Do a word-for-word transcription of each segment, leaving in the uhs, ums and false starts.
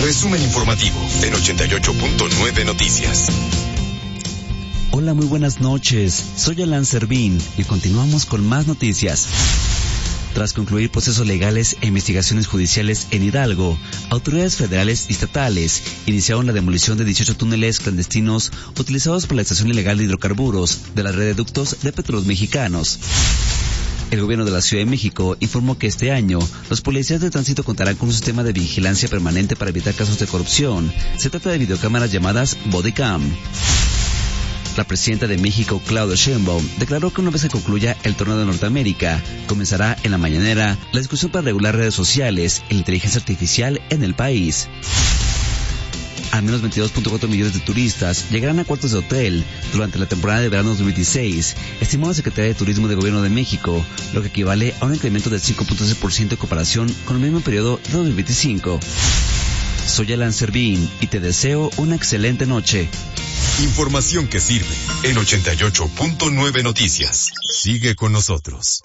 Resumen informativo en ochenta y ocho punto nueve Noticias. Hola, muy buenas noches. Soy Alan Servín y continuamos con más noticias. Tras concluir procesos legales e investigaciones judiciales en Hidalgo, autoridades federales y estatales iniciaron la demolición de dieciocho túneles clandestinos utilizados por la extracción ilegal de hidrocarburos de la red de ductos de Petróleos Mexicanos. El gobierno de la Ciudad de México informó que este año los policías de tránsito contarán con un sistema de vigilancia permanente para evitar casos de corrupción. Se trata de videocámaras llamadas Bodycam. La presidenta de México, Claudia Sheinbaum, declaró que una vez que concluya el torneo de Norteamérica, comenzará en la mañanera la discusión para regular redes sociales y la inteligencia artificial en el país. Al menos veintidós punto cuatro millones de turistas llegarán a cuartos de hotel durante la temporada de verano dos mil veintiséis, estimó la Secretaría de Turismo del Gobierno de México, lo que equivale a un incremento del cinco punto seis por ciento en comparación con el mismo periodo de dos mil veinticinco. Soy Alan Servín y te deseo una excelente noche. Información que sirve en ochenta y ocho punto nueve Noticias. Sigue con nosotros.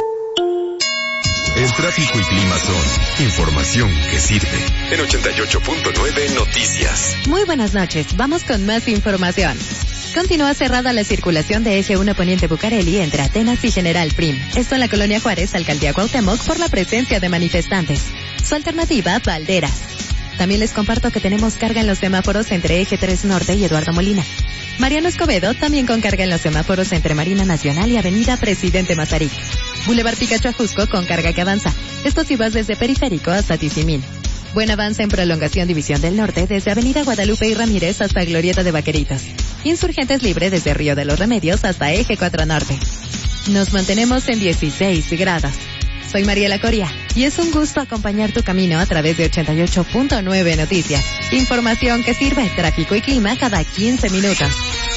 El tráfico y clima son información que sirve en ochenta y ocho punto nueve Noticias. Muy buenas noches, vamos con más información. Continúa cerrada la circulación de Eje uno Poniente Bucareli entre Atenas y General Prim. Esto en la Colonia Juárez, Alcaldía Cuauhtémoc, por la presencia de manifestantes. Su alternativa, Valderas. También les comparto que tenemos carga en los semáforos entre Eje tres Norte y Eduardo Molina. Mariano Escobedo también con carga en los semáforos entre Marina Nacional y Avenida Presidente Mazarik. Boulevard Picacho Ajusco con carga que avanza. Esto si vas desde Periférico hasta Tizimín. Buen avance en prolongación División del Norte desde Avenida Guadalupe y Ramírez hasta Glorieta de Vaqueritos. Insurgentes Libre desde Río de los Remedios hasta Eje cuatro Norte. Nos mantenemos en dieciséis grados. Soy Mariela Coria y es un gusto acompañar tu camino a través de ochenta y ocho punto nueve Noticias. Información que sirve, tráfico y clima cada quince minutos.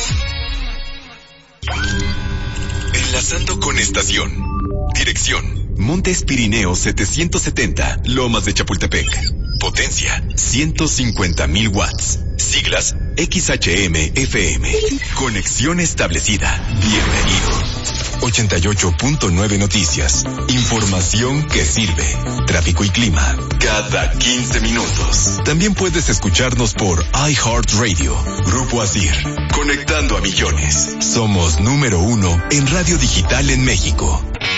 Enlazando con estación. Dirección: Montes Pirineos setecientos setenta, Lomas de Chapultepec. Potencia: ciento cincuenta mil watts. Siglas: X H M F M. Conexión establecida. Bienvenido. ochenta y ocho punto nueve Noticias. Información que sirve. Tráfico y clima cada quince minutos. También puedes escucharnos por iHeartRadio. Grupo Asir. Conectando a millones. Somos número uno en radio digital en México.